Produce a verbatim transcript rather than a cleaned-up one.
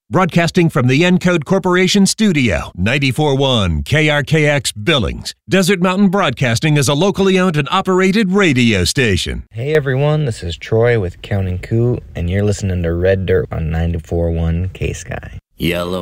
Broadcasting from the Encode Corporation studio, ninety-four point one K R K X Billings. Desert Mountain Broadcasting is a locally owned and operated radio station. Hey everyone, this is Troy with Counting Coup, and you're listening to Red Dirt on ninety-four point one K-Sky. Yellow